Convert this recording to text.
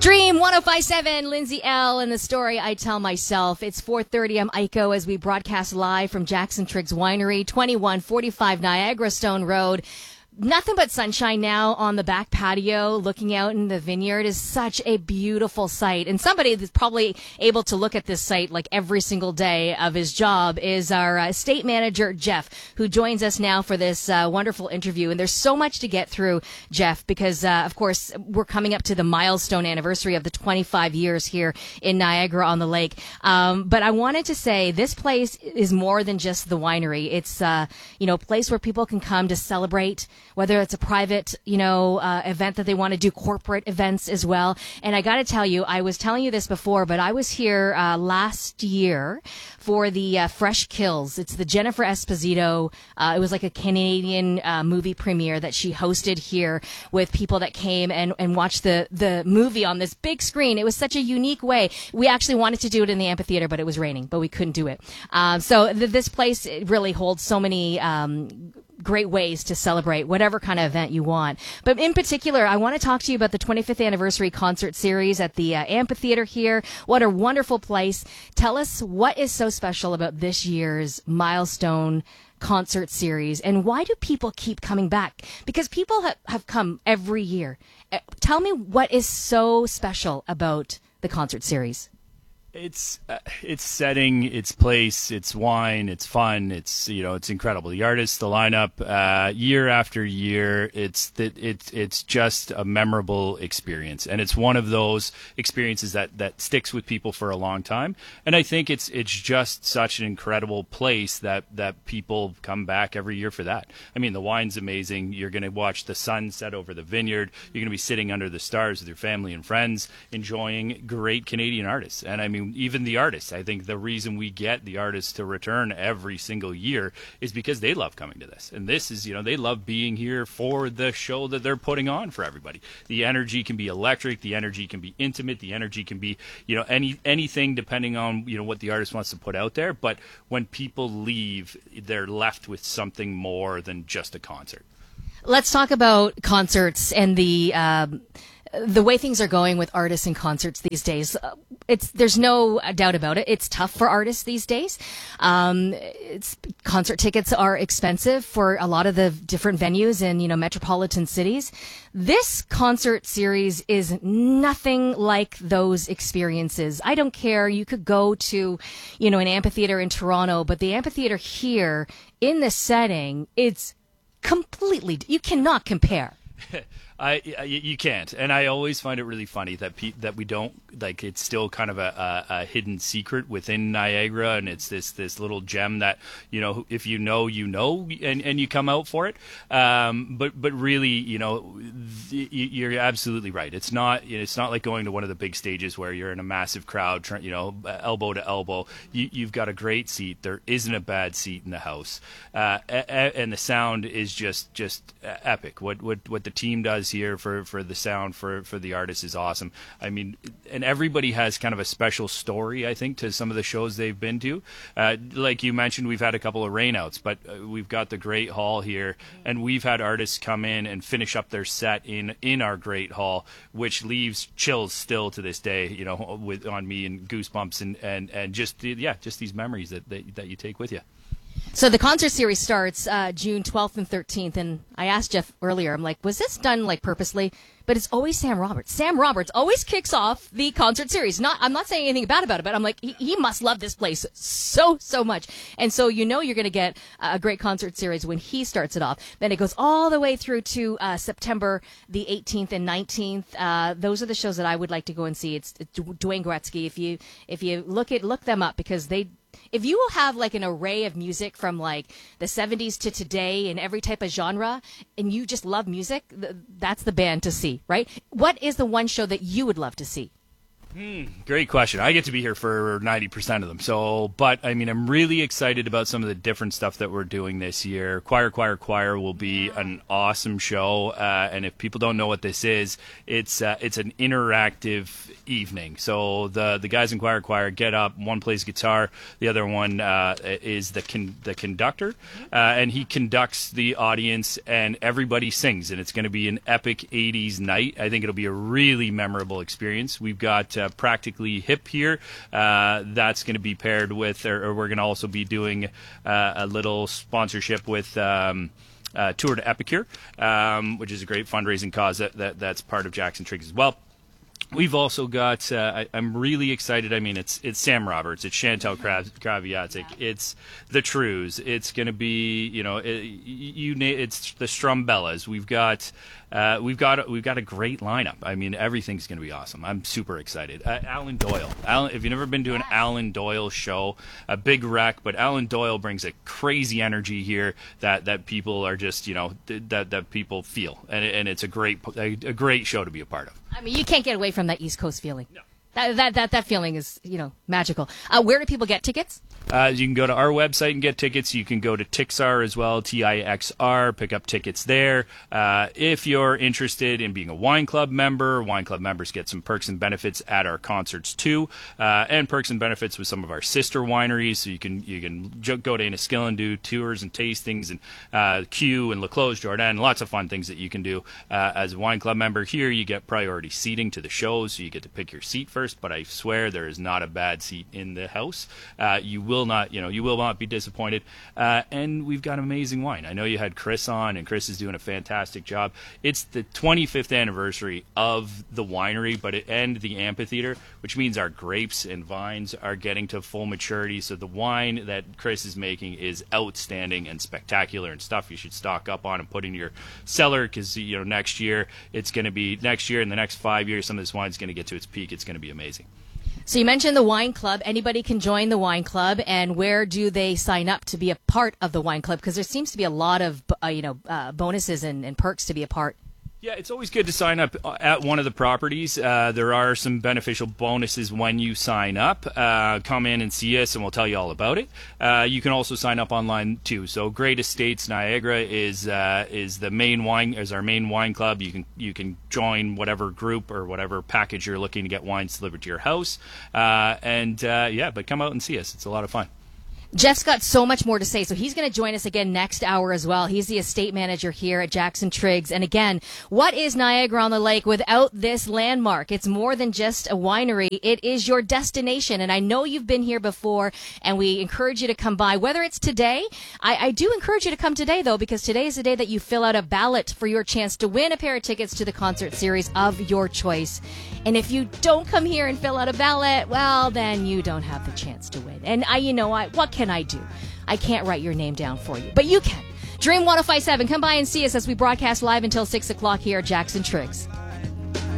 Dream 105.7, Lindsay L. and the story I tell myself. It's 4:30. I'm Aiko as we broadcast live from Jackson Triggs Winery, 2145 Niagara Stone Road. Nothing but sunshine now on the back patio, looking out in the vineyard is such a beautiful sight. And somebody that's probably able to look at this site like every single day of his job is our estate manager, Jeff, who joins us now for this wonderful interview. And there's so much to get through, Jeff, because, of course, we're coming up to the milestone anniversary of the 25 years here in Niagara-on-the-Lake. But I wanted to say this place is more than just the winery. It's, a place where people can come to celebrate, whether it's a private, event that they want to do, corporate events as well. And I got to tell you, I was telling you this before, but I was here last year for the Fresh Kills. It's the Jennifer Esposito. It was like a Canadian movie premiere that she hosted here with people that came and watched the movie on this big screen. It was such a unique way. We actually wanted to do it in the amphitheater, but it was raining, but we couldn't do it. So this place really holds so many great ways to celebrate whatever kind of event you want. But in particular, I want to talk to you about the 25th anniversary concert series at the amphitheater here. What a wonderful place. Tell us what is so special about this year's milestone concert series, and why do people keep coming back? Because people have come every year. Tell me what is so special about the concert series. It's setting, it's place, it's wine, it's fun, it's incredible. The artists, the lineup, year after year, it's just a memorable experience, and it's one of those experiences that sticks with people for a long time. And I think it's just such an incredible place that people come back every year for that. I mean, the wine's amazing. You're going to watch the sun set over the vineyard. You're going to be sitting under the stars with your family and friends, enjoying great Canadian artists. And I mean, even the artists, I think the reason we get the artists to return every single year is because they love coming to this. And this is, they love being here for the show that they're putting on for everybody. The energy can be electric, the energy can be intimate, the energy can be, anything depending on, what the artist wants to put out there. But when people leave, they're left with something more than just a concert. Let's talk about concerts and the way things are going with artists and concerts these days. There's no doubt about it. It's tough for artists these days. Concert tickets are expensive for a lot of the different venues in, metropolitan cities. This concert series is nothing like those experiences. I don't care. You could go to, an amphitheater in Toronto, but the amphitheater here in this setting, it's completely, you cannot compare. You can't, and I always find it really funny that we don't, like, it's still kind of a hidden secret within Niagara, and it's this little gem that if you know, and you come out for it. But really, you're absolutely right. It's not like going to one of the big stages where you're in a massive crowd, elbow to elbow. You've got a great seat. There isn't a bad seat in the house, and the sound is just epic. What the team does here for the sound for the artists is awesome. I mean, and everybody has kind of a special story, I think, to some of the shows they've been to. Like you mentioned, we've had a couple of rainouts, but we've got the Great Hall here, and we've had artists come in and finish up their set in our Great Hall, which leaves chills still to this day, on me, and goosebumps and just these memories that you take with you. So the concert series starts June 12th and 13th, and I asked Jeff earlier, I'm like, was this done purposely? But it's always Sam Roberts. Sam Roberts always kicks off the concert series. I'm not saying anything bad about it, but I'm like, he must love this place so much. And so you're going to get a great concert series when he starts it off. Then it goes all the way through to September the 18th and 19th. Those are the shows that I would like to go and see. It's Dwayne Gretzky. If you look them up, because if you will have an array of music from the 70s to today in every type of genre, and you just love music, that's the band to see, right? What is the one show that you would love to see? Great question. I get to be here for 90% of them. So, but I mean, I'm really excited about some of the different stuff that we're doing this year. Choir will be an awesome show. And if people don't know what this is, it's an interactive evening. So the guys in Choir get up. One plays guitar. The other one is the conductor, and he conducts the audience, and everybody sings. And it's going to be an epic 80s night. I think it'll be a really memorable experience. We've got Practically Hip here. That's going to be paired with, or we're going to also be doing a little sponsorship with Tour to Epicure, which is a great fundraising cause that's part of Jackson Triggs as well. We've also got, I'm really excited. I mean, it's Sam Roberts, it's Chantal Kraviatic, it's the Trews. It's going to be, it's the Strumbellas. We've got a great lineup. I mean, everything's going to be awesome. I'm super excited. Alan Doyle. If you've never been to an Alan Doyle show, a big wreck, but Alan Doyle brings a crazy energy here that people are just, that people feel, and it's a great show to be a part of. I mean, you can't get away from that East Coast feeling. No. That feeling is, magical. Where do people get tickets? You can go to our website and get tickets. You can go to Tixar as well, TIXR, pick up tickets there. If you're interested in being a wine club member, wine club members get some perks and benefits at our concerts too, and perks and benefits with some of our sister wineries. So you can go to Enniskillen, do tours and tastings, and Q and La Clos, Jordan, lots of fun things that you can do as a wine club member. Here you get priority seating to the shows, so you get to pick your seat first. But I swear there is not a bad seat in the house. You will not be disappointed. And we've got amazing wine. I know you had Chris on, and Chris is doing a fantastic job. It's the 25th anniversary of the winery, and the amphitheater, which means our grapes and vines are getting to full maturity. So the wine that Chris is making is outstanding and spectacular, and stuff you should stock up on and put in your cellar, because next year and the next 5 years, some of this wine is going to get to its peak. It's going to be amazing. So you mentioned the wine club. Anybody can join the wine club, and where do they sign up to be a part of the wine club? Because there seems to be a lot of bonuses and perks to be a part. Yeah, it's always good to sign up at one of the properties. There are some beneficial bonuses when you sign up. Come in and see us, and we'll tell you all about it. You can also sign up online too. So Great Estates Niagara is our main wine club. You can join whatever group or whatever package you're looking to get wines delivered to your house. But come out and see us. It's a lot of fun. Jeff's got so much more to say, so he's going to join us again next hour as well. He's the estate manager here at Jackson Triggs. And again, what is Niagara-on-the-Lake without this landmark? It's more than just a winery. It is your destination. And I know you've been here before, and we encourage you to come by. Whether it's today, I do encourage you to come today, though, because today is the day that you fill out a ballot for your chance to win a pair of tickets to the concert series of your choice. And if you don't come here and fill out a ballot, well, then you don't have the chance to win. And what can I do? I can't write your name down for you, but you can. Dream 105.7, come by and see us as we broadcast live until 6 o'clock here at Jackson Triggs.